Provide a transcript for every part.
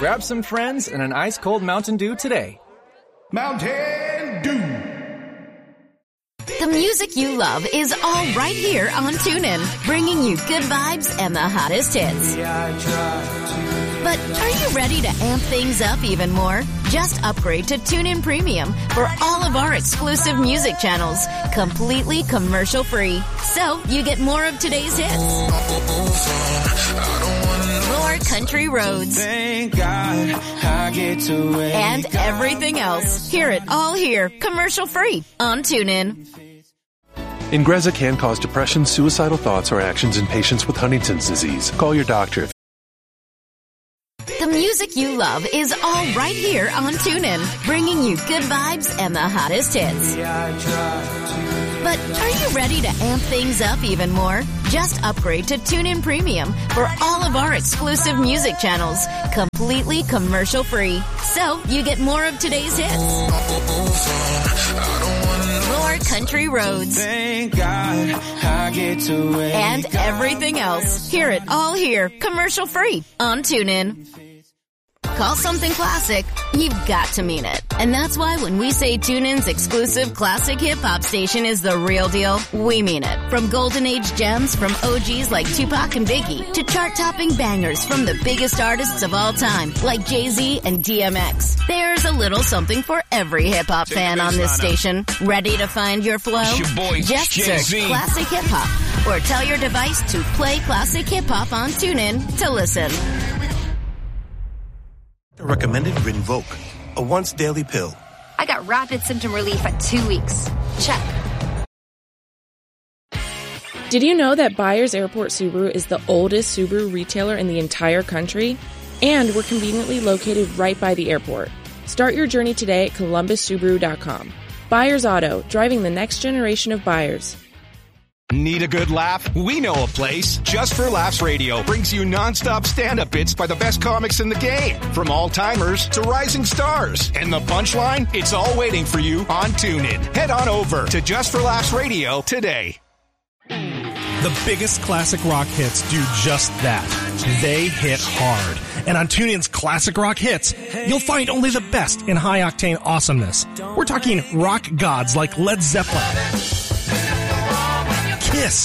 Grab some friends and an ice-cold Mountain Dew today. Mountain Dew. The music you love is all right here on TuneIn, bringing you good vibes and the hottest hits. But are you ready to amp things up even more? Just upgrade to TuneIn Premium for all of our exclusive music channels, completely commercial-free. So you get more of today's hits, more country roads, Thank God I get to wake and everything else. Hear it all here, commercial-free on TuneIn. Ingrezza can cause depression, suicidal thoughts, or actions in patients with Huntington's disease. Call your doctor. The music you love is all right here on TuneIn, bringing you good vibes and the hottest hits. But are you ready to amp things up even more? Just upgrade to TuneIn Premium for all of our exclusive music channels, completely commercial-free. So you get more of today's hits, more country roads, Thank God I get to wake and everything else. Hear it all here, commercial-free on TuneIn. Call something classic, you've got to mean it. And that's why when we say TuneIn's exclusive classic hip-hop station is the real deal, we mean it. From golden age gems from OGs like Tupac and Biggie to chart-topping bangers from the biggest artists of all time like Jay-Z and DMX. There's a little something for every hip-hop fan on this station. Ready to find your flow? Just search Classic Hip-Hop or tell your device to play Classic Hip-Hop on TuneIn to listen. Recommended Rinvoq, a once daily pill. I got rapid symptom relief at 2 weeks. Check. Did you know that Byers Airport Subaru is the oldest Subaru retailer in the entire country? And we're conveniently located right by the airport. Start your journey today at columbussubaru.com. Byers Auto, driving the next generation of buyers. Need a good laugh? We know a place. Just for Laughs Radio brings you nonstop stand-up bits by the best comics in the game. From all-timers to rising stars. And the punchline? It's all waiting for you on TuneIn. Head on over to Just for Laughs Radio today. The biggest classic rock hits do just that. They hit hard. And on TuneIn's Classic Rock Hits, you'll find only the best in high-octane awesomeness. We're talking rock gods like Led Zeppelin, Kiss,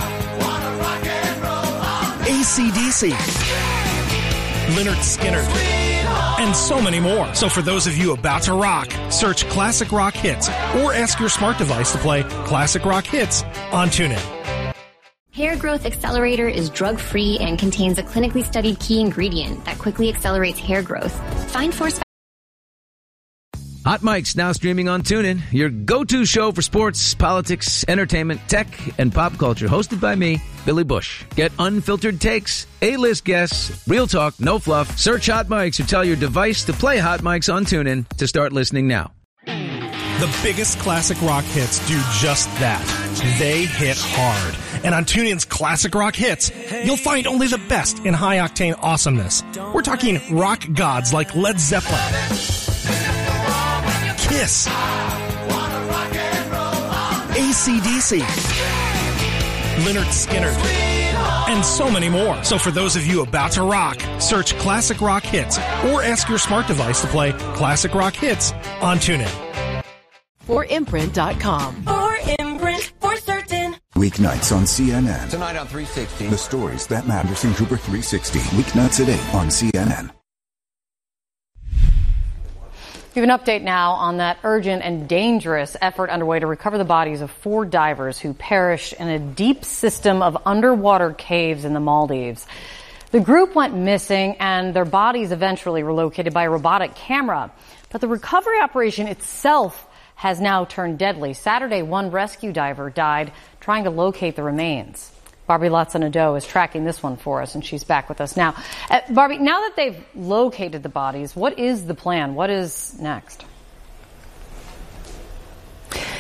AC/DC, Lynyrd Skynyrd, and so many more. So for those of you about to rock, search Classic Rock Hits or ask your smart device to play Classic Rock Hits on TuneIn. Hair Growth Accelerator is drug-free and contains a clinically studied key ingredient that quickly accelerates hair growth. Find Force. Hot Mic's now streaming on TuneIn, your go-to show for sports, politics, entertainment, tech, and pop culture. Hosted by me, Billy Bush. Get unfiltered takes, A-list guests, real talk, no fluff. Search Hot Mics or tell your device to play Hot Mics on TuneIn to start listening now. The biggest classic rock hits do just that. They hit hard. And on TuneIn's Classic Rock Hits, you'll find only the best in high-octane awesomeness. We're talking rock gods like Led Zeppelin, Kiss, AC/DC, Lynyrd Skynyrd, and so many more. So for those of you about to rock, search Classic Rock Hits or ask your smart device to play Classic Rock Hits on TuneIn. ForImprint.com. For Imprint, for certain. Weeknights on CNN. Tonight on 360. The stories that matter. Anderson Cooper 360. Weeknights at 8 on CNN. We have an update now on that urgent and dangerous effort underway to recover the bodies of 4 divers who perished in a deep system of underwater caves in the Maldives. The group went missing and their bodies eventually were located by a robotic camera. But the recovery operation itself has now turned deadly. Saturday, one rescue diver died trying to locate the remains. Barbie Latza-Nadeau is tracking this one for us, and she's back with us now. Barbie, now that they've located the bodies, what is the plan? What is next?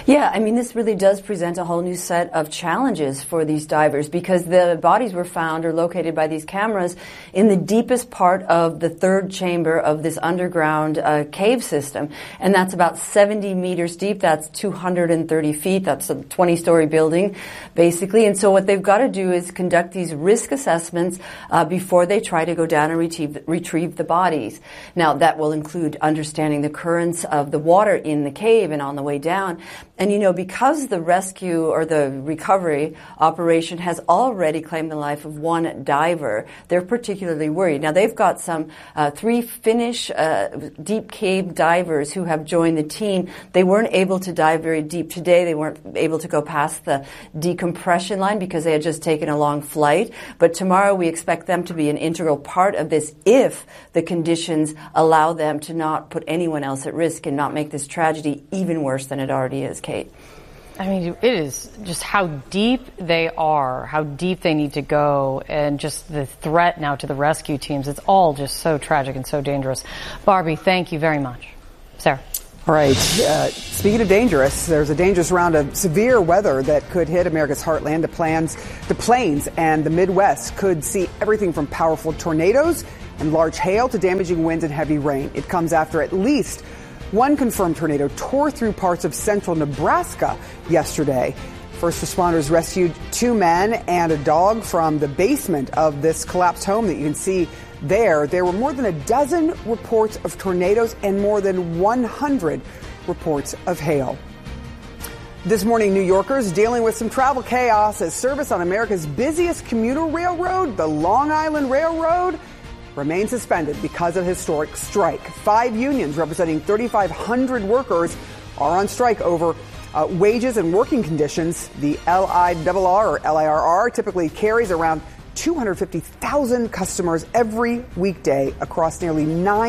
Yeah, I mean, this really does present a whole new set of challenges for these divers because the bodies were found or located by these cameras in the deepest part of the third chamber of this underground cave system. And that's about 70 meters deep. That's 230 feet. That's a 20-story building, basically. And so what they've got to do is conduct these risk assessments before they try to go down and retrieve the bodies. Now, that will include understanding the currents of the water in the cave and on the way down. And, because the rescue or the recovery operation has already claimed the life of one diver, they're particularly worried. Now, they've got some 3 Finnish deep cave divers who have joined the team. They weren't able to dive very deep today. They weren't able to go past the decompression line because they had just taken a long flight. But tomorrow we expect them to be an integral part of this if the conditions allow them to not put anyone else at risk and not make this tragedy even worse than it already is, Kate. I mean, it is just how deep they are, how deep they need to go, and just the threat now to the rescue teams. It's all just so tragic and so dangerous. Barbie, thank you very much. Sarah. All right. Speaking of dangerous, there's a dangerous round of severe weather that could hit America's heartland. The plains and the Midwest could see everything from powerful tornadoes and large hail to damaging winds and heavy rain. It comes after at least one confirmed tornado tore through parts of central Nebraska yesterday. First responders rescued 2 men and a dog from the basement of this collapsed home that you can see there. There were more than a dozen reports of tornadoes and more than 100 reports of hail. This morning, New Yorkers dealing with some travel chaos as service on America's busiest commuter railroad, the Long Island Railroad, remains suspended because of historic strike. 5 unions representing 3,500 workers are on strike over wages and working conditions. The LIRR or LIRR typically carries around 250,000 customers every weekday across nearly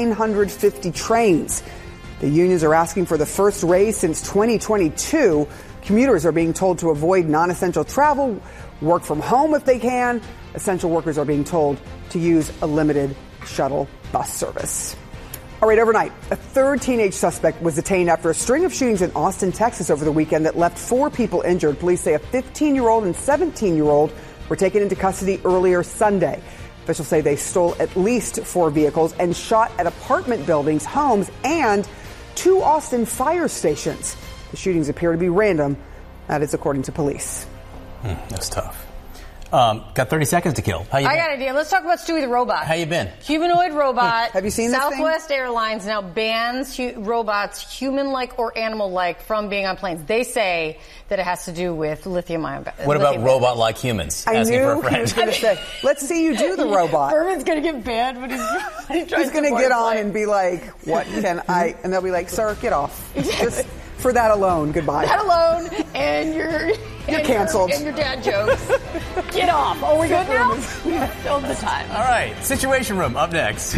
950 trains. The unions are asking for the first raise since 2022. Commuters are being told to avoid non-essential travel, work from home if they can. Essential workers are being told to use a limited shuttle bus service. All right, overnight, a 3rd teenage suspect was detained after a string of shootings in Austin, Texas over the weekend that left 4 people injured. Police say a 15-year-old and 17-year-old were taken into custody earlier Sunday. Officials say they stole at least 4 vehicles and shot at apartment buildings, homes, and 2 Austin fire stations. The shootings appear to be random. That is according to police. That's tough. Got 30 seconds to kill. How you been? I got an idea. Let's talk about Stewie the robot. How you been? Humanoid robot. Have you seen this thing? Southwest Airlines now bans robots, human-like or animal-like, from being on planes. They say that it has to do with lithium-ion. What about robot-like humans? I Asking knew for a friend. he was going to say, let's see you do the robot. Berman's going to get banned when he's going to get on and be like, what can I? And they'll be like, sir, get off. Just for that alone, goodbye. That alone, and you're canceled. And your dad jokes. Get off. Oh, we good now? All the time. All right, Situation Room up next.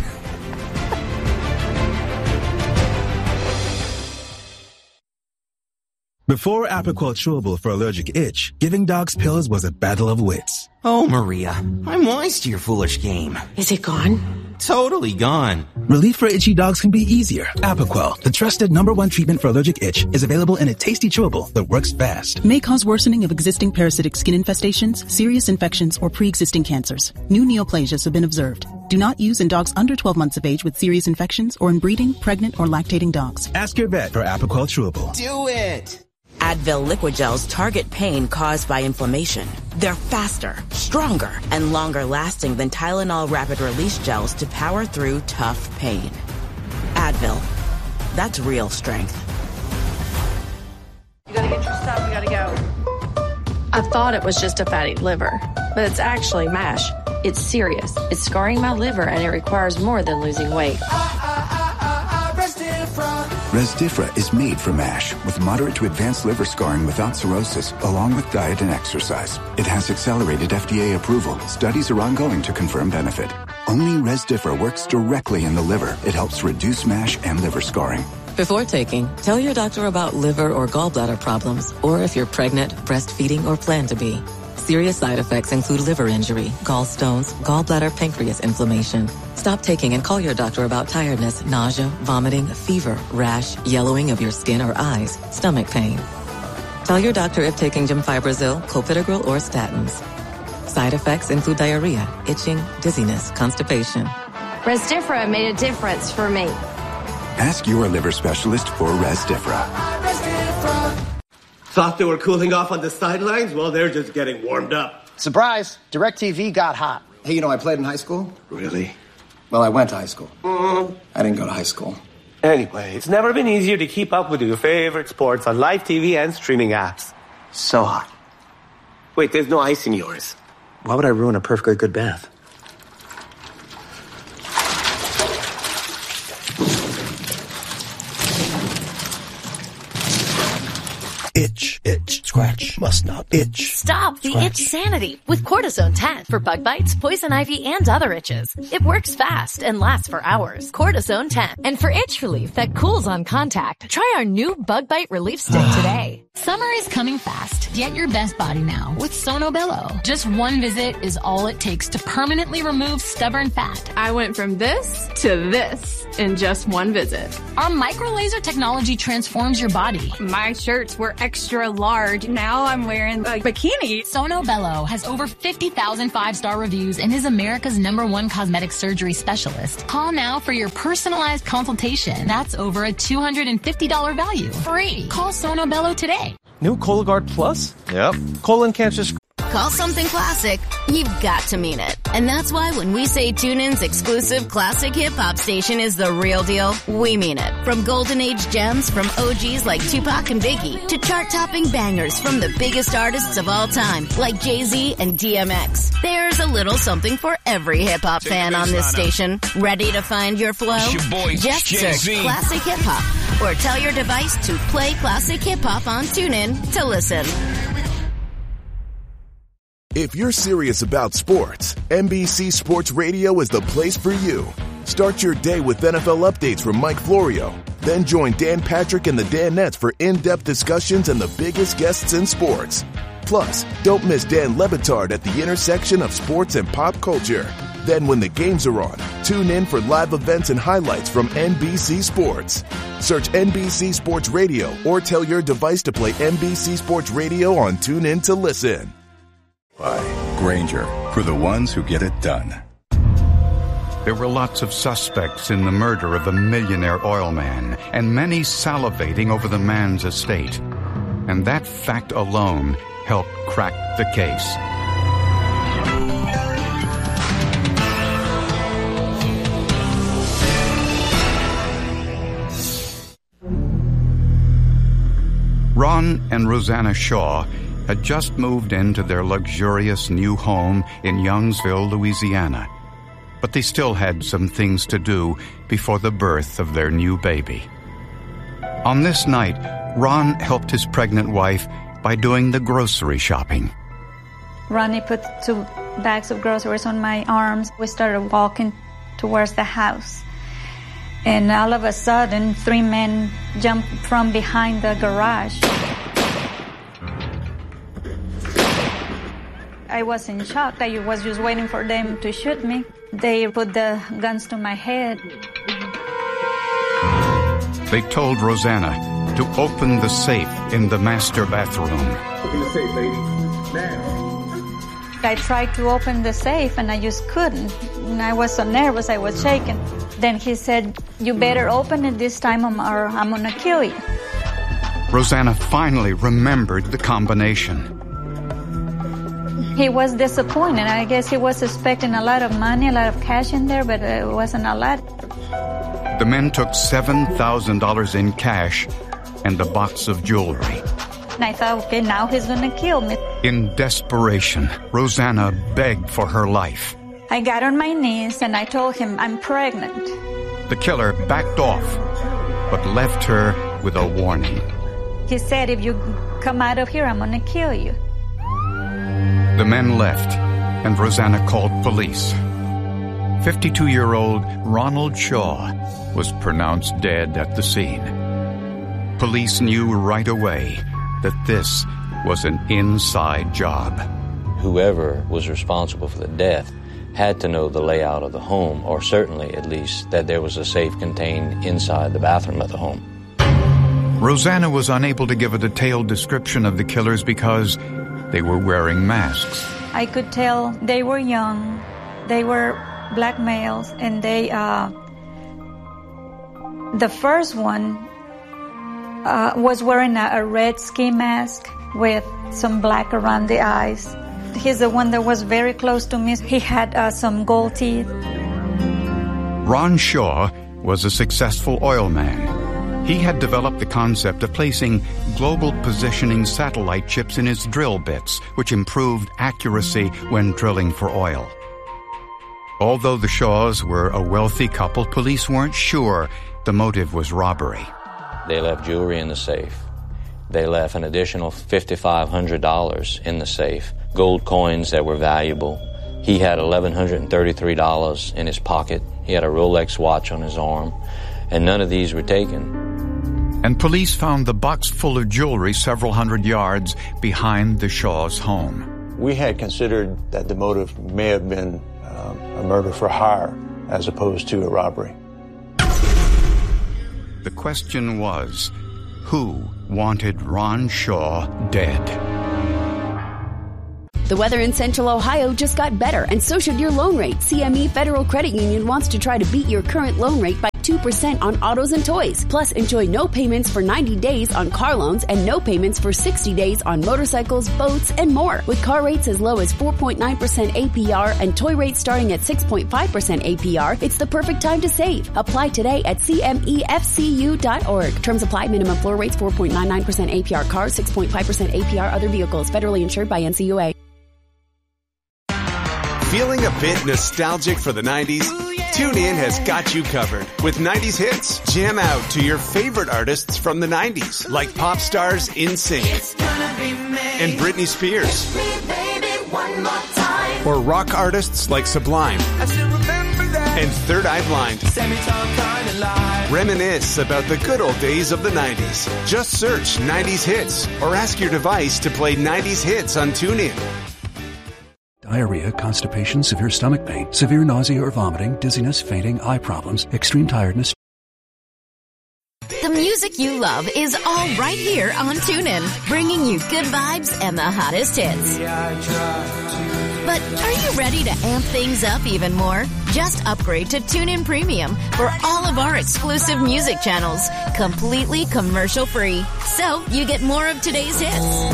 Before Apoquel Chewable for allergic itch, giving dogs pills was a battle of wits. Oh, Maria, I'm wise to your foolish game. Is it gone? Totally gone. Relief for itchy dogs can be easier. Apoquel, the trusted #1 treatment for allergic itch, is available in a tasty chewable that works fast. May cause worsening of existing parasitic skin infestations, serious infections, or pre-existing cancers. New neoplasias have been observed. Do not use in dogs under 12 months of age with serious infections or in breeding, pregnant, or lactating dogs. Ask your vet for Apoquel Chewable. Do it! Advil liquid gels target pain caused by inflammation. They're faster, stronger, and longer lasting than Tylenol rapid release gels to power through tough pain. Advil. That's real strength. You gotta get your stuff, you gotta go. I thought it was just a fatty liver, but it's actually MASH. It's serious. It's scarring my liver and it requires more than losing weight. Resdifra is made for MASH with moderate to advanced liver scarring without cirrhosis, along with diet and exercise. It has accelerated FDA approval. Studies are ongoing to confirm benefit. Only Resdifra works directly in the liver. It helps reduce MASH and liver scarring. Before taking, tell your doctor about liver or gallbladder problems, or if you're pregnant, breastfeeding, or plan to be. Serious side effects include liver injury, gallstones, gallbladder, pancreas inflammation. Stop taking and call your doctor about tiredness, nausea, vomiting, fever, rash, yellowing of your skin or eyes, stomach pain. Tell your doctor if taking Gemfibrozil, clopidogrel, or statins. Side effects include diarrhea, itching, dizziness, constipation. Resdifra made a difference for me. Ask your liver specialist for Resdifra. Thought they were cooling off on the sidelines? Well, they're just getting warmed up. Surprise! DirecTV got hot. Hey, I played in high school. Really? Well, I went to high school. I didn't go to high school. Anyway, it's never been easier to keep up with your favorite sports on live TV and streaming apps. So hot. Wait, there's no ice in yours. Why would I ruin a perfectly good bath? Itch, itch, scratch, must not itch. Stop the itch sanity with Cortisone 10 for bug bites, poison ivy, and other itches. It works fast and lasts for hours. Cortisone 10. And for itch relief that cools on contact, try our new bug bite relief stick today. Summer is coming fast. Get your best body now with Sono Bello. Just one visit is all it takes to permanently remove stubborn fat. I went from this to this in just one visit. Our micro laser technology transforms your body. My shirts were extra large. Now I'm wearing a bikini. Sono Bello has over 50,000 5-star reviews and is America's #1 cosmetic surgery specialist. Call now for your personalized consultation. That's over a $250 value. Free. Call Sono Bello today. New Cologuard Plus? Yep. Colon cancer. Call something classic, you've got to mean it. And that's why when we say TuneIn's exclusive classic hip-hop station is the real deal, we mean it. From golden age gems from OGs like Tupac and Biggie to chart-topping bangers from the biggest artists of all time like Jay-Z and DMX. There's a little something for every hip-hop fan on this station. Ready to find your flow? It's your boy, just Jay-Z. search Classic Hip-Hop or tell your device to play Classic Hip-Hop on TuneIn to listen. If you're serious about sports, NBC Sports Radio is the place for you. Start your day with NFL updates from Mike Florio. Then join Dan Patrick and the Danettes for in-depth discussions and the biggest guests in sports. Plus, don't miss Dan Le Batard at the intersection of sports and pop culture. Then when the games are on, tune in for live events and highlights from NBC Sports. Search NBC Sports Radio or tell your device to play NBC Sports Radio on TuneIn to listen. By Grainger, for the ones who get it done. There were lots of suspects in the murder of the millionaire oil man, and many salivating over the man's estate. And that fact alone helped crack the case. Ron and Rosanna Shaw had just moved into their luxurious new home in Youngsville, Louisiana. But they still had some things to do before the birth of their new baby. On this night, Ron helped his pregnant wife by doing the grocery shopping. Ronnie put 2 bags of groceries on my arms. We started walking towards the house. And all of a sudden, 3 men jumped from behind the garage. I was in shock. I was just waiting for them to shoot me. They put the guns to my head. They told Rosanna to open the safe in the master bathroom. Open the safe, lady. Now. I tried to open the safe and I just couldn't. And I was so nervous, I was shaking. Then he said, "You better open it this time or I'm gonna kill you." Rosanna finally remembered the combination. He was disappointed. I guess he was expecting a lot of money, a lot of cash in there, but it wasn't a lot. The men took $7,000 in cash and a box of jewelry. And I thought, okay, now he's going to kill me. In desperation, Rosanna begged for her life. I got on my knees and I told him, "I'm pregnant." The killer backed off, but left her with a warning. He said, "If you come out of here, I'm going to kill you." The men left, and Rosanna called police. 52-year-old Ronald Shaw was pronounced dead at the scene. Police knew right away that this was an inside job. Whoever was responsible for the death had to know the layout of the home, or certainly at least that there was a safe contained inside the bathroom of the home. Rosanna was unable to give a detailed description of the killers because they were wearing masks. I could tell they were young, they were black males, and the first one was wearing a red ski mask with some black around the eyes. He's the one that was very close to me. He had some gold teeth. Ron Shaw was a successful oil man. He had developed the concept of placing global positioning satellite chips in his drill bits, which improved accuracy when drilling for oil. Although the Shaws were a wealthy couple, police weren't sure the motive was robbery. They left jewelry in the safe. They left an additional $5,500 in the safe, gold coins that were valuable. He had $1,133 in his pocket. He had a Rolex watch on his arm, and none of these were taken. And police found the box full of jewelry several hundred yards behind the Shaws' home. We had considered that the motive may have been a murder for hire as opposed to a robbery. The question was, who wanted Ron Shaw dead? The weather in Central Ohio just got better, and so should your loan rate. CME Federal Credit Union wants to try to beat your current loan rate by 2% on autos and toys. Plus, enjoy no payments for 90 days on car loans and no payments for 60 days on motorcycles, boats, and more. With car rates as low as 4.9% APR and toy rates starting at 6.5% APR, it's the perfect time to save. Apply today at cmefcu.org. Terms apply. Minimum floor rates 4.99% APR cars, 6.5% APR other vehicles. Federally insured by NCUA. Feeling a bit nostalgic for the 90s? TuneIn has got you covered. With 90s hits, jam out to your favorite artists from the 90s, like pop stars NSYNC and Britney Spears. Or rock artists like Sublime and Third Eye Blind. Reminisce about the good old days of the 90s. Just search 90s hits or ask your device to play 90s hits on TuneIn. Diarrhea, constipation, severe stomach pain, severe nausea or vomiting, dizziness, fainting, eye problems, extreme tiredness. The music you love is all right here on TuneIn, bringing you good vibes and the hottest hits. But are you ready to amp things up even more? Just upgrade to TuneIn Premium for all of our exclusive music channels, completely commercial-free. So you get more of today's hits.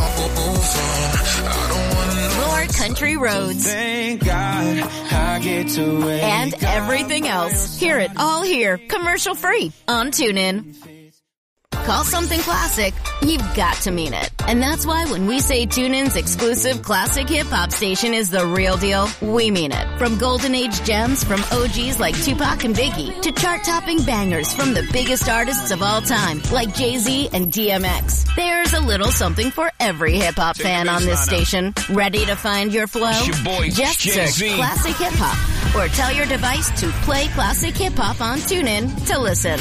More country roads. Thank God I get to wake and everything else. Hear it all here, commercial-free on TuneIn. Call something classic, you've got to mean it. And that's why when we say TuneIn's exclusive classic hip-hop station is the real deal, we mean it. From golden age gems from OGs like Tupac and Biggie to chart-topping bangers from the biggest artists of all time like Jay-Z and DMX. There's a little something for every hip-hop fan on this station. Ready to find your flow? Just search Classic Hip-Hop or tell your device to play Classic Hip-Hop on TuneIn to listen.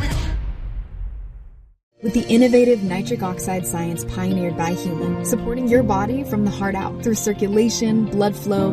With the innovative nitric oxide science pioneered by Human, supporting your body from the heart out through circulation, blood flow.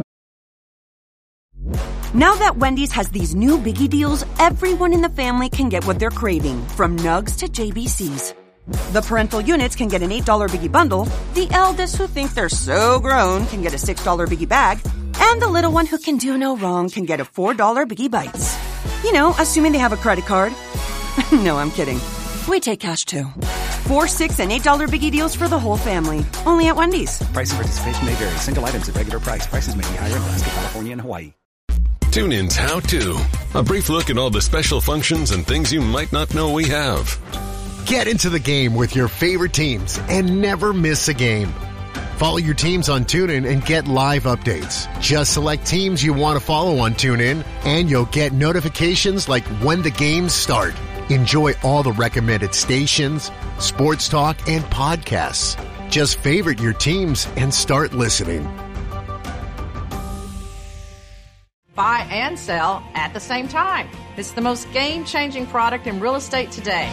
Now that Wendy's has these new biggie deals, everyone in the family can get what they're craving, from nugs to JBCs. The parental units can get an $8 biggie bundle, the eldest who think they're so grown can get a $6 biggie bag, and the little one who can do no wrong can get a $4 biggie bites. You know, assuming they have a credit card. No, I'm kidding. We take cash too. $4, $6, and $8 biggie deals for the whole family. Only at Wendy's. Price and participation may vary. Single items at regular price. Prices may be higher in Alaska, California, and Hawaii. TuneIn's How To. A brief look at all the special functions and things you might not know we have. Get into the game with your favorite teams and never miss a game. Follow your teams on TuneIn and get live updates. Just select teams you want to follow on TuneIn, and you'll get notifications like when the games start. Enjoy all the recommended stations, sports talk, and podcasts. Just favorite your teams and start listening. Buy and sell at the same time. It's the most game-changing product in real estate today.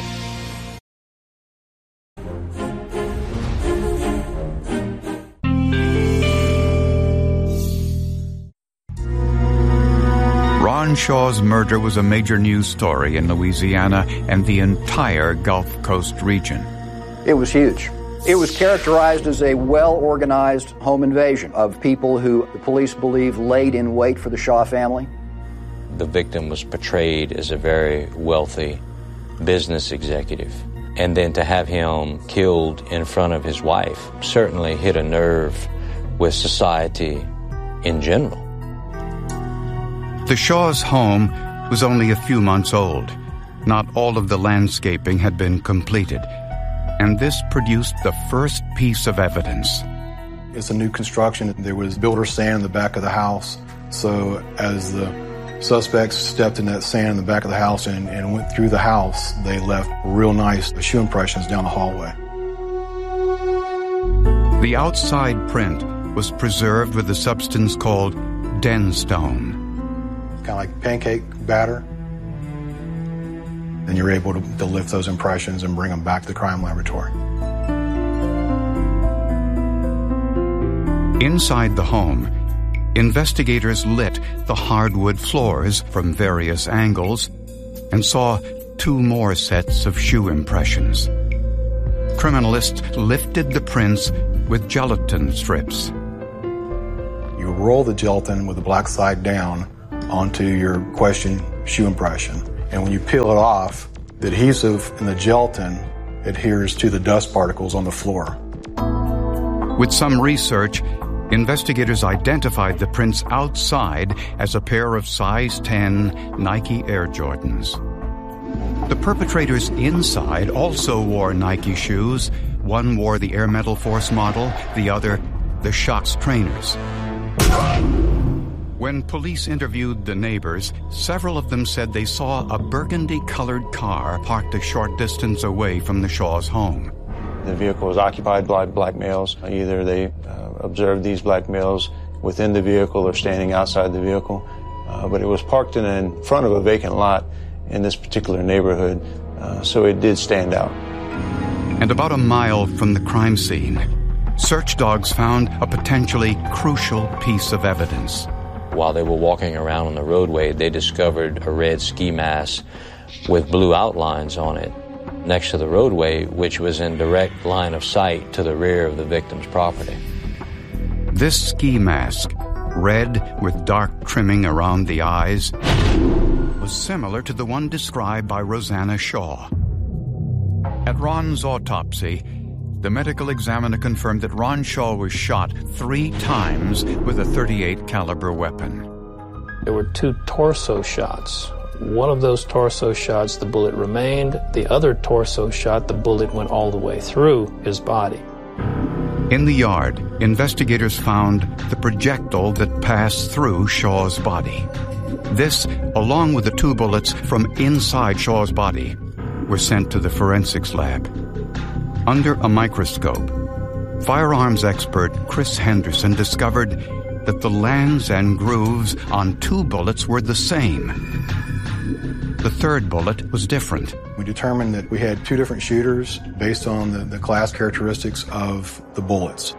Ron Ron Shaw's murder was a major news story in Louisiana and the entire Gulf Coast region. It was huge. It was characterized as a well-organized home invasion of people who the police believe laid in wait for the Shaw family. The victim was portrayed as a very wealthy business executive. And then to have him killed in front of his wife certainly hit a nerve with society in general. The Shaw's home was only a few months old. Not all of the landscaping had been completed, and this produced the first piece of evidence. It's a new construction. There was builder's sand in the back of the house. So as the suspects stepped in that sand in the back of the house and went through the house, they left real nice shoe impressions down the hallway. The outside print was preserved with a substance called denstone. Kind of like pancake batter. Then you're able to lift those impressions and bring them back to the crime laboratory. Inside the home, investigators lit the hardwood floors from various angles and saw 2 more sets of shoe impressions. Criminalists lifted the prints with gelatin strips. You roll the gelatin with the black side down onto your question shoe impression. And when you peel it off, the adhesive in the gelatin adheres to the dust particles on the floor. With some research, investigators identified the prints outside as a pair of size 10 Nike Air Jordans. The perpetrators inside also wore Nike shoes. One wore the Air Metal Force model, the other the Shox trainers. When police interviewed the neighbors, several of them said they saw a burgundy-colored car parked a short distance away from the Shaw's home. The vehicle was occupied by black males. Either they observed these black males within the vehicle or standing outside the vehicle. But it was parked in front of a vacant lot in this particular neighborhood, so it did stand out. And about a mile from the crime scene, search dogs found a potentially crucial piece of evidence. While they were walking around on the roadway, they discovered a red ski mask with blue outlines on it next to the roadway, which was in direct line of sight to the rear of the victim's property. This ski mask, red with dark trimming around the eyes, was similar to the one described by Rosanna Shaw. At Ron's autopsy, the medical examiner confirmed that Ron Shaw was shot 3 times with a .38 caliber weapon. There were 2 torso shots. One of those torso shots, the bullet remained. The other torso shot, the bullet went all the way through his body. In the yard, investigators found the projectile that passed through Shaw's body. This, along with the 2 bullets from inside Shaw's body, were sent to the forensics lab. Under a microscope, firearms expert Chris Henderson discovered that the lands and grooves on 2 bullets were the same. The 3rd bullet was different. We determined that we had 2 different shooters based on the class characteristics of the bullets.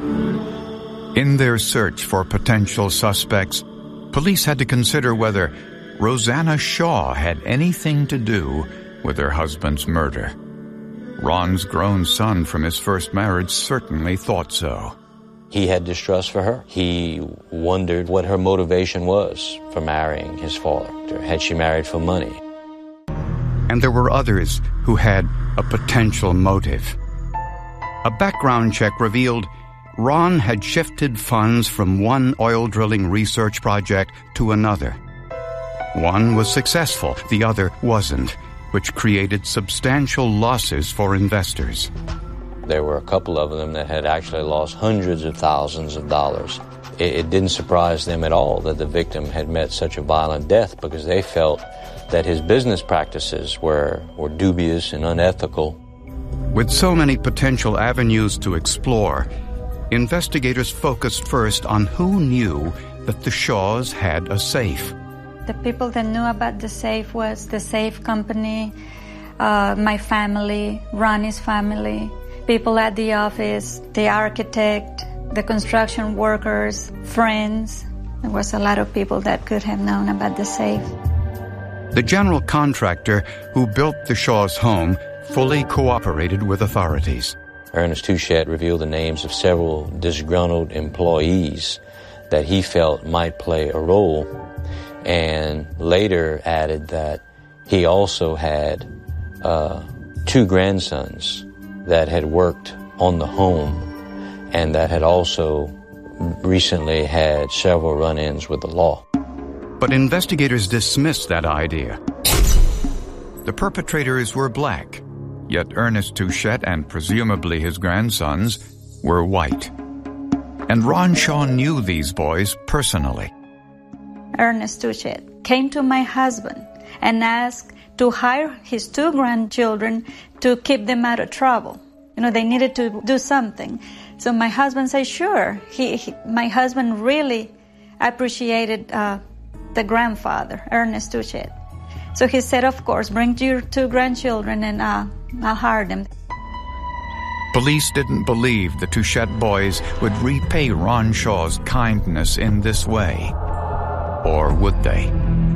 In their search for potential suspects, police had to consider whether Rosanna Shaw had anything to do with her husband's murder. Ron's grown son from his first marriage certainly thought so. He had distrust for her. He wondered what her motivation was for marrying his father. Had she married for money? And there were others who had a potential motive. A background check revealed Ron had shifted funds from one oil drilling research project to another. One was successful, the other wasn't, which created substantial losses for investors. There were a couple of them that had actually lost hundreds of thousands of dollars. It didn't surprise them at all that the victim had met such a violent death because they felt that his business practices were dubious and unethical. With so many potential avenues to explore, investigators focused first on who knew that the Shaws had a safe. The people that knew about the safe was the safe company, my family, Ronnie's family, people at the office, the architect, the construction workers, friends. There was a lot of people that could have known about the safe. The general contractor who built the Shaw's home fully cooperated with authorities. Ernest Touchette revealed the names of several disgruntled employees that he felt might play a role, and later added that he also had 2 grandsons that had worked on the home and that had also recently had several run-ins with the law. But investigators dismissed that idea. The perpetrators were black, yet Ernest Touchette and presumably his grandsons were white. And Ron Shaw knew these boys personally. Ernest Touchette came to my husband and asked to hire his 2 grandchildren to keep them out of trouble. They needed to do something. So my husband said, sure. My husband really appreciated the grandfather, Ernest Touchette. So he said, of course, bring your 2 grandchildren and I'll hire them. Police didn't believe the Touchette boys would repay Ron Shaw's kindness in this way. Or would they?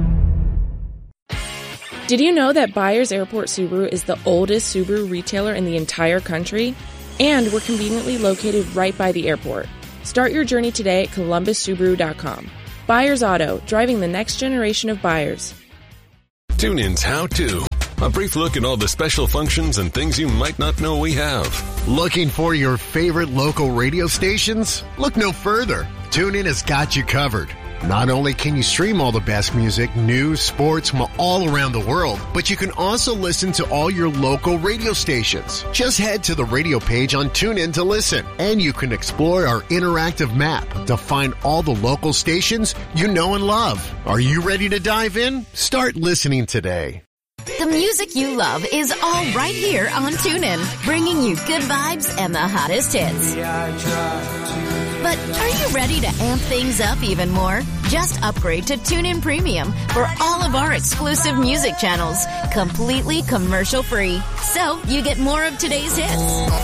Did you know that Byers Airport Subaru is the oldest Subaru retailer in the entire country? And we're conveniently located right by the airport. Start your journey today at ColumbusSubaru.com. Byers Auto, driving the next generation of buyers. TuneIn's How To. A brief look at all the special functions and things you might not know we have. Looking for your favorite local radio stations? Look no further. TuneIn has got you covered. Not only can you stream all the best music, news, sports from all around the world, but you can also listen to all your local radio stations. Just head to the radio page on TuneIn to listen, and you can explore our interactive map to find all the local stations you know and love. Are you ready to dive in? Start listening today. The music you love is all right here on TuneIn, bringing you good vibes and the hottest hits. But are you ready to amp things up even more? Just upgrade to TuneIn Premium for all of our exclusive music channels, completely commercial-free. So you get more of today's hits,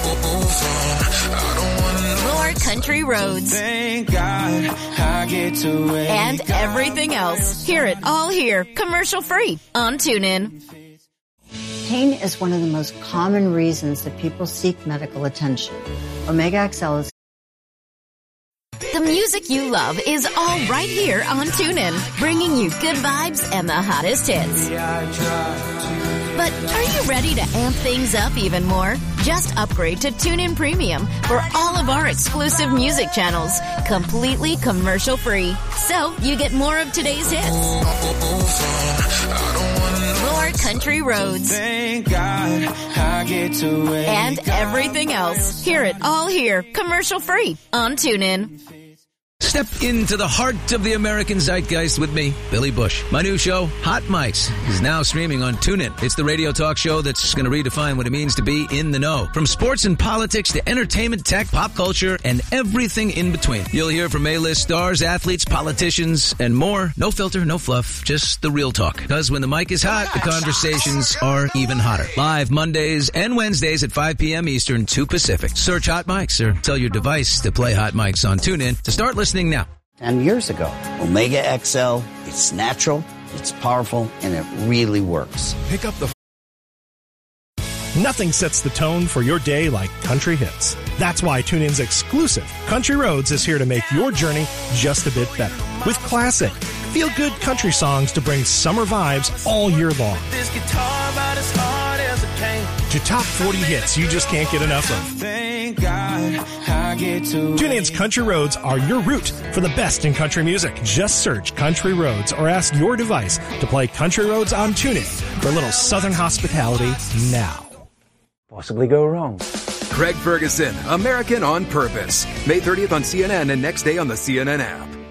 more country roads, and everything else. Hear it all here, commercial-free on TuneIn. Pain is one of the most common reasons that people seek medical attention. Omega XL is... The music you love is all right here on TuneIn, bringing you good vibes and the hottest hits. But are you ready to amp things up even more? Just upgrade to TuneIn Premium for all of our exclusive music channels, completely commercial-free. So you get more of today's hits, more country roads, and everything else. Hear it all here, commercial-free on TuneIn. Step into the heart of the American zeitgeist with me, Billy Bush. My new show, Hot Mics, is now streaming on TuneIn. It's the radio talk show that's going to redefine what it means to be in the know. From sports and politics to entertainment, tech, pop culture, and everything in between. You'll hear from A-list stars, athletes, politicians, and more. No filter, no fluff, just the real talk. Because when the mic is hot, the conversations are even hotter. Live Mondays and Wednesdays at 5 p.m. Eastern, 2 Pacific. Search Hot Mics or tell your device to play Hot Mics on TuneIn to start listening now. 10 years ago. Omega XL, it's natural, it's powerful, and it really works. Pick up the... Nothing sets the tone for your day like country hits. That's why TuneIn's exclusive Country Roads is here to make your journey just a bit better. With classic, feel-good country songs to bring summer vibes all year long. This guitar about as hard as it came. To top 40 hits you just can't get enough of. Thank God I get to TuneIn's Country Roads are your route for the best in country music. Just search Country Roads or ask your device to play Country Roads on TuneIn for a little Southern hospitality now. Possibly go wrong. Craig Ferguson, American on Purpose. May 30th on CNN and next day on the CNN app.